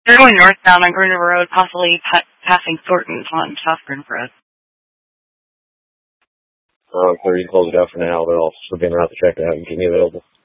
They're going northbound on Green River Road, possibly passing Thornton's on South Green River Road. So you can close it out for now, but I'll still be in route to check it out and keep me available.